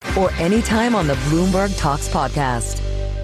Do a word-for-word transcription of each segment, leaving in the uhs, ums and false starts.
or anytime on the Bloomberg Talks podcast.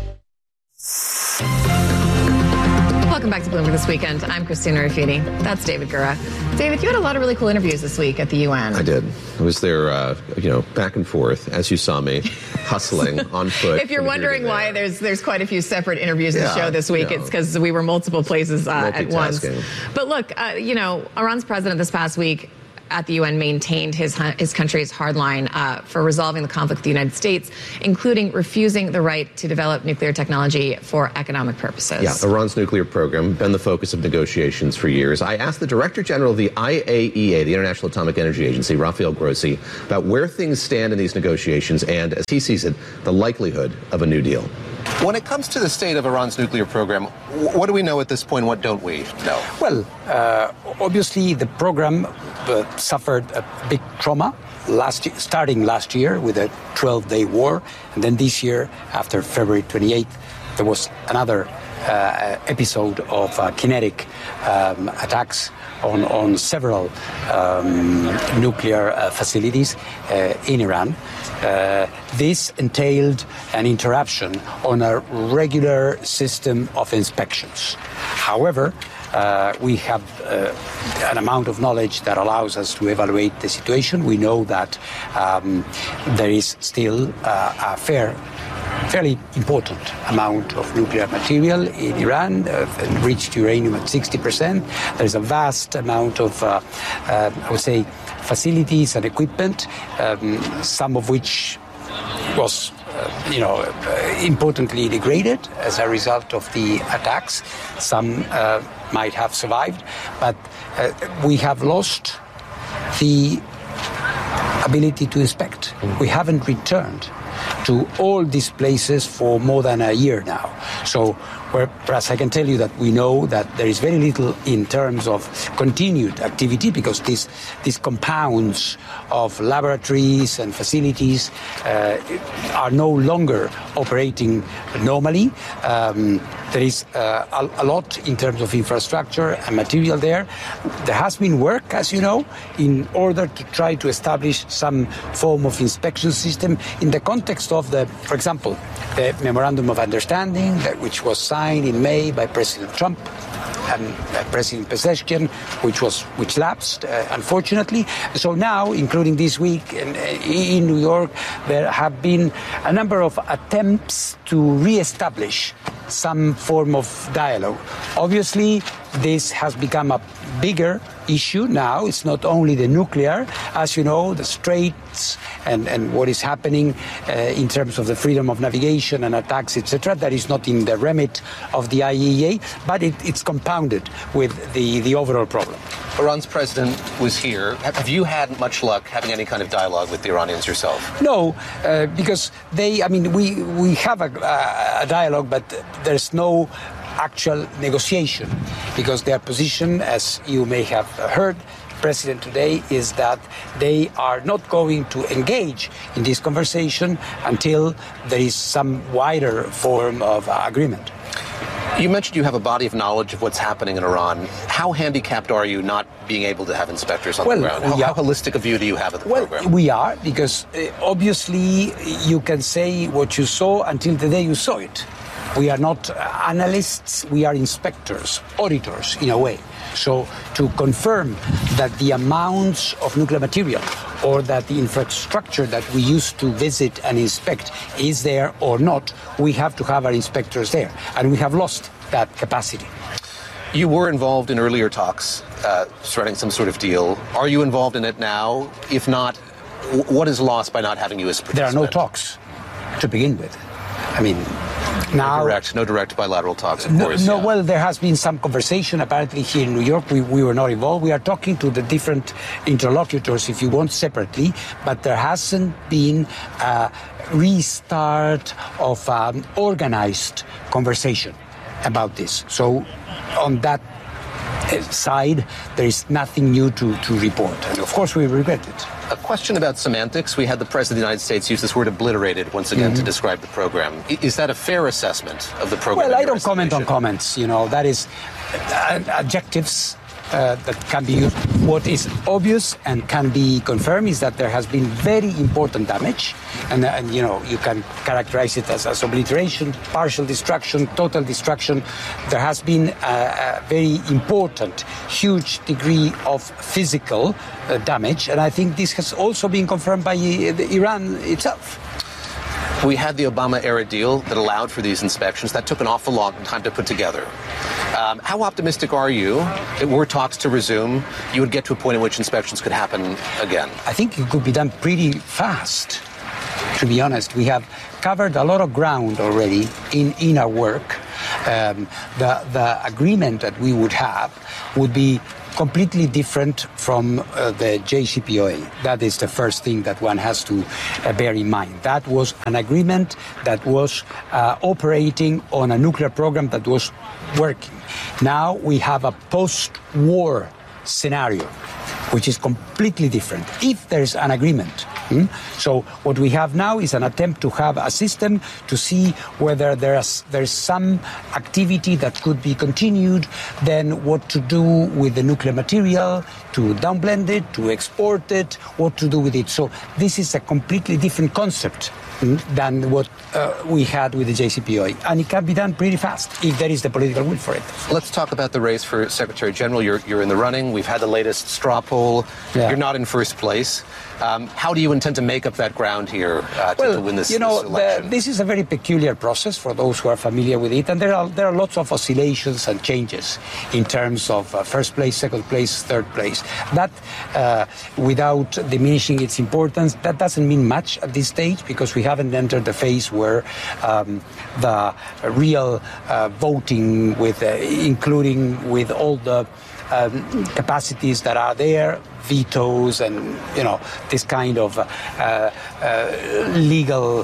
Welcome back to Bloomberg This Weekend. I'm Christina Rafiti. That's David Gura. David, you had a lot of really cool interviews this week at the U N. I did. I was there, uh, you know, back and forth, as you saw me, hustling on foot. If you're wondering why there. there's there's quite a few separate interviews in yeah, the show this week, you know, it's because we were multiple places uh, at once. But look, uh, you know, Iran's president this past week at the U N maintained his his country's hard line uh, for resolving the conflict with the United States, including refusing the right to develop nuclear technology for economic purposes. Yeah, Iran's nuclear program been the focus of negotiations for years. I asked the Director General of the I A E A, the International Atomic Energy Agency, Rafael Grossi, about where things stand in these negotiations and, as he sees it, the likelihood of a new deal. When it comes to the state of Iran's nuclear program, what do we know at this point? What don't we know? Well, uh, obviously the program uh, suffered a big trauma last year, starting last year with a twelve-day war, and then this year, after February twenty-eighth, there was another uh, episode of uh, kinetic um, attacks on, on several um, nuclear uh, facilities uh, in Iran. Uh, this entailed an interruption on a regular system of inspections. However, uh, we have uh, an amount of knowledge that allows us to evaluate the situation. We know that um, there is still uh, a fair fairly important amount of nuclear material in Iran, uh, enriched uranium at sixty percent. There's a vast amount of, uh, uh, I would say, facilities and equipment, um, some of which was, uh, you know, uh, importantly degraded as a result of the attacks. Some uh, might have survived, but uh, we have lost the ability to inspect. We haven't returned to all these places for more than a year now. So, whereas I can tell you that we know that there is very little in terms of continued activity, because these these compounds of laboratories and facilities uh, are no longer operating normally. Um, there is uh, a, a lot in terms of infrastructure and material there. There has been work, as you know, in order to try to establish some form of inspection system in the context of the, for example, the Memorandum of Understanding, that, which was signed in May by President Trump and uh, President Pezeshkian, which was which lapsed, uh, unfortunately. So now, including this week in, in New York, there have been a number of attempts to re-establish some form of dialogue. Obviously, this has become a bigger issue now. It's not only the nuclear, as you know, the straits and, and what is happening uh, in terms of the freedom of navigation and attacks, et cetera. That is not in the remit of the I A E A, but it, it's compounded with the, the overall problem. Iran's president was here. Have you had much luck having any kind of dialogue with the Iranians yourself? No, uh, because they, I mean, we, we have a, a dialogue, but there's no actual negotiation, because their position, as you may have heard, President today, is that they are not going to engage in this conversation until there is some wider form of uh, agreement. You mentioned you have a body of knowledge of what's happening in Iran. How handicapped are you not being able to have inspectors on well, the ground? How, yeah. how holistic a view do you have of the well, program? We are, because uh, obviously you can say what you saw until the day you saw it. We are not analysts, we are inspectors, auditors in a way. So to confirm that the amounts of nuclear material or that the infrastructure that we used to visit and inspect is there or not, we have to have our inspectors there. And we have lost that capacity. You were involved in earlier talks uh, surrounding some sort of deal. Are you involved in it now? If not, w- what is lost by not having you as participant? There are no talks to begin with. I mean, now, no direct, no direct bilateral talks, of no, course. No, yeah. well, there has been some conversation apparently here in New York. We, we were not involved. We are talking to the different interlocutors, if you want, separately, but there hasn't been a restart of an organized conversation about this. So on that side, there is nothing new to, to report. And of course, we regret it. A question about semantics. We had the President of the United States use this word obliterated once again mm-hmm. to describe the program. Is that a fair assessment of the program? Well, I don't comment on comments. You know, that is uh, adjectives uh, that can be used. What is obvious and can be confirmed is that there has been very important damage, and, and you know, you can characterize it as, as obliteration, partial destruction, total destruction. There has been a, a very important, huge degree of physical uh, damage, and I think this has also been confirmed by uh, the Iran itself. We had the Obama-era deal that allowed for these inspections. That took an awful long time to put together. Um, how optimistic are you that were talks to resume, you would get to a point in which inspections could happen again? I think it could be done pretty fast, to be honest. We have covered a lot of ground already in, in our work. Um, the, the agreement that we would have would be completely different from uh, the J C P O A. That is the first thing that one has to uh, bear in mind. That was an agreement that was uh, operating on a nuclear program that was working. Now we have a post-war scenario, which is completely different, if there's an agreement. Hmm? So what we have now is an attempt to have a system to see whether there's there's some activity that could be continued, then what to do with the nuclear material, to downblend it, to export it, what to do with it. So this is a completely different concept hmm, than what uh, we had with the J C P O A. And it can be done pretty fast if there is the political will for it. Let's talk about the race for Secretary General. You're, you're in the running. We've had the latest straw poll. Yeah. You're not in first place. Um, how do you intend to make up that ground here uh, to, well, to win this, you know, this election? The, this is a very peculiar process for those who are familiar with it, and there are there are lots of oscillations and changes in terms of uh, first place, second place, third place. That, uh, without diminishing its importance, that doesn't mean much at this stage because we haven't entered the phase where um, the real uh, voting, with uh, including with all the Um, capacities that are there, vetoes and, you know, this kind of uh, uh, legal um,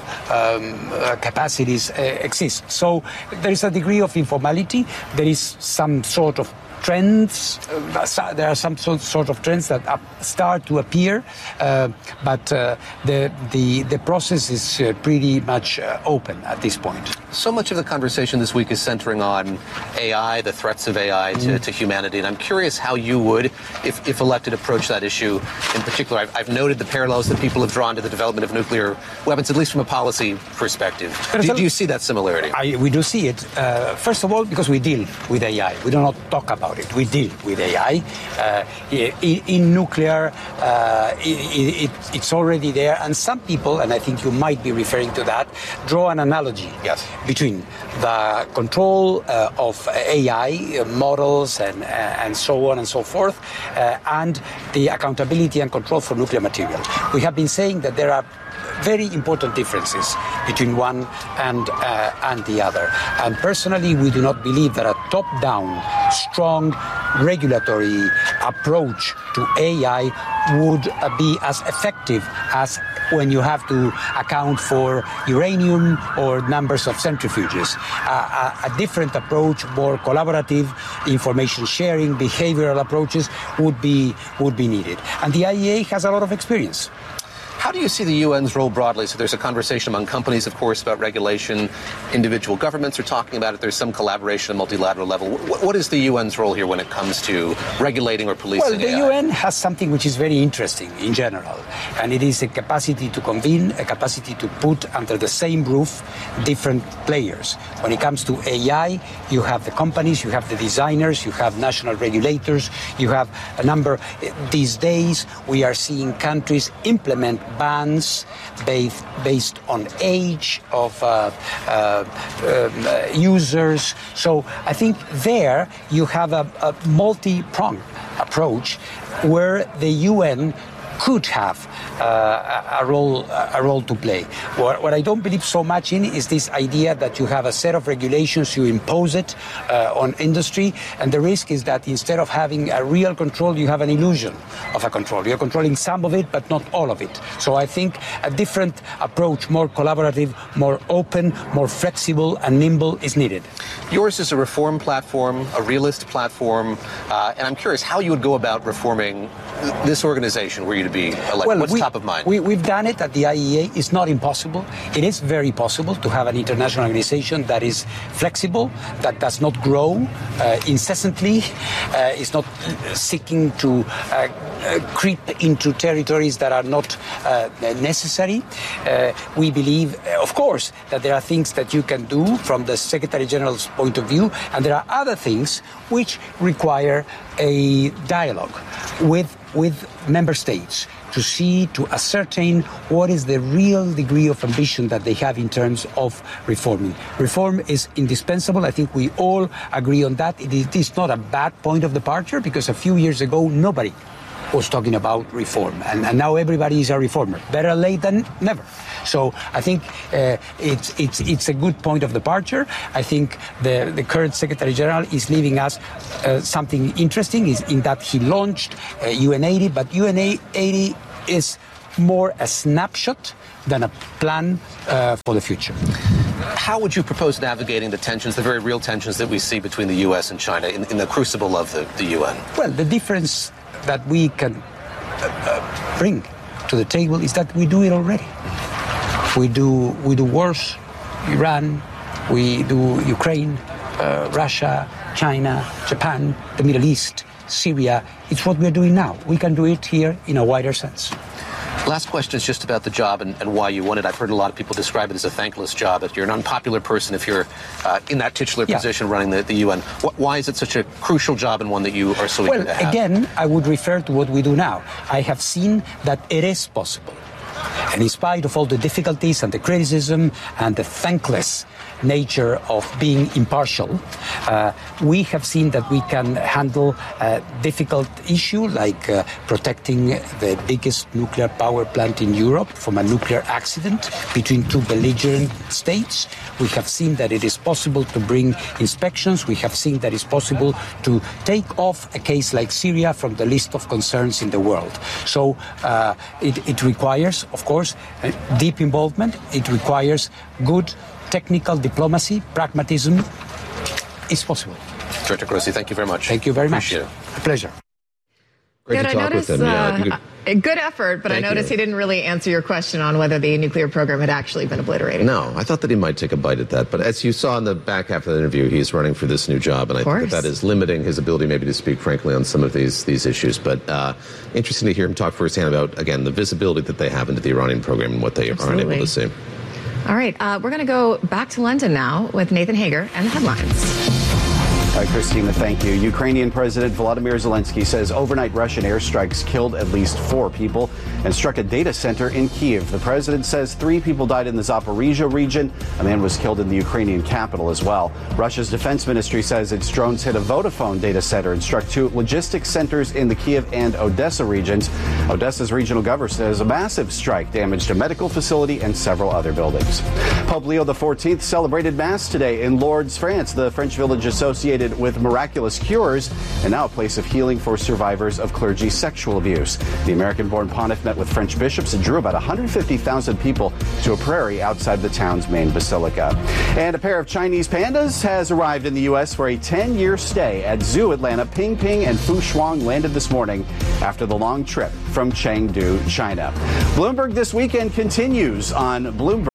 uh, capacities uh, exist. So there is a degree of informality. There is some sort of trends. Uh, there are some sort of trends that up, start to appear, uh, but uh, the, the the process is uh, pretty much uh, open at this point. So much of the conversation this week is centering on A I, the threats of A I to, mm. to humanity, and I'm curious how you would, if, if elected, approach that issue in particular. I've, I've noted the parallels that people have drawn to the development of nuclear weapons, at least from a policy perspective. Do, do you see that similarity? I, we do see it. Uh, first of all, because we deal with A I. We do not talk about it. We deal with A I. Uh, in, in nuclear, uh, it, it, it's already there, and some people, and I think you might be referring to that, draw an analogy yes. between the control uh, of A I uh, models and, uh, and so on and so forth, uh, and the accountability and control for nuclear material. We have been saying that there are very important differences between one and uh, and the other. And personally, we do not believe that a top-down, strong regulatory approach to A I would uh, be as effective as when you have to account for uranium or numbers of centrifuges. Uh, a, a different approach, more collaborative, information sharing, behavioral approaches would be would be needed. And the I A E A has a lot of experience. How do you see the U N's role broadly? So there's a conversation among companies, of course, about regulation. Individual governments are talking about it. There's some collaboration at multilateral level. What, what is the U N's role here when it comes to regulating or policing Well, the A I? U N has something which is very interesting in general, and it is a capacity to convene, a capacity to put under the same roof different players. When it comes to A I, you have the companies, you have the designers, you have national regulators, you have a number. These days, we are seeing countries implement bans based, based on age of uh, uh, uh, users. So I think there you have a, a multi-pronged approach where the U N could have uh, a role a role to play. What, what I don't believe so much in is this idea that you have a set of regulations, you impose it uh, on industry, and the risk is that instead of having a real control, you have an illusion of a control. You're controlling some of it, but not all of it. So I think a different approach, more collaborative, more open, more flexible and nimble is needed. Yours is a reform platform, a realist platform, uh, and I'm curious how you would go about reforming this organization were you to be elected? Well, What's we, top of mind? We, we've done it at the I E A. It's not impossible. It is very possible to have an international organization that is flexible, that does not grow uh, incessantly, uh, is not seeking to uh, uh, creep into territories that are not uh, necessary. Uh, we believe, of course, that there are things that you can do from the Secretary General's point of view, and there are other things which require a dialogue with with member states to see, to ascertain what is the real degree of ambition that they have in terms of reforming. Reform is indispensable. I think we all agree on that. It is not a bad point of departure, because a few years ago, nobody was talking about reform, and, and now everybody is a reformer. Better late than never. So I think uh, it's it's it's a good point of departure. I think the the current Secretary General is leaving us uh, something interesting, is in that he launched uh, U N eighty, but U N eighty is more a snapshot than a plan uh, for the future. How would you propose navigating the tensions, the very real tensions that we see between the U S and China in, in the crucible of the, the U N? Well, the difference that we can uh, uh, bring to the table is that we do it already. We do we do wars, Iran, we do Ukraine, uh, Russia, China, Japan, the Middle East, Syria. It's what we're doing now. We can do it here in a wider sense. Last question is just about the job and, and why you want it. I've heard a lot of people describe it as a thankless job, that you're an unpopular person if you're uh, in that titular yeah. position running the, the U N. Wh- why is it such a crucial job and one that you are so well, eager to have? Again, I would refer to what we do now. I have seen that it is possible. And in spite of all the difficulties and the criticism and the thankless nature of being impartial, uh, we have seen that we can handle a difficult issue like uh, protecting the biggest nuclear power plant in Europe from a nuclear accident between two belligerent states. We have seen that it is possible to bring inspections. We have seen that it's possible to take off a case like Syria from the list of concerns in the world. So uh, it, it requires, of course, deep involvement. It requires good technical diplomacy, pragmatism. It's possible. Director Grossi, thank you very much. Thank you very Appreciate much. It. A pleasure. Great Good, to talk I noticed, with him. uh, Yeah, a good effort, but Thank I noticed you. he didn't really answer your question on whether the nuclear program had actually been obliterated. No, I thought that he might take a bite at that. But as you saw in the back half of the interview, he's running for this new job, and I think that that is limiting his ability maybe to speak frankly on some of these these issues. But uh, interesting to hear him talk firsthand about, again, the visibility that they have into the Iranian program and what they Absolutely. aren't able to see. All right, uh, we're going to go back to London now with Nathan Hager and the headlines. All right, Christina, thank you. Ukrainian President Volodymyr Zelensky says overnight Russian airstrikes killed at least four people and struck a data center in Kyiv. The president says three people died in the Zaporizhia region. A man was killed in the Ukrainian capital as well. Russia's defense ministry says its drones hit a Vodafone data center and struck two logistics centers in the Kyiv and Odessa regions. Odessa's regional governor says a massive strike damaged a medical facility and several other buildings. Pope Leo the fourteenth celebrated Mass today in Lourdes, France, the French village associated with miraculous cures and now a place of healing for survivors of clergy sexual abuse. The American-born pontiff met with French bishops and drew about one hundred fifty thousand people to a prairie outside the town's main basilica. And a pair of Chinese pandas has arrived in the U S for a ten-year stay at Zoo Atlanta. Ping Ping and Fu Shuang landed this morning after the long trip from Chengdu, China. Bloomberg This Weekend continues on Bloomberg.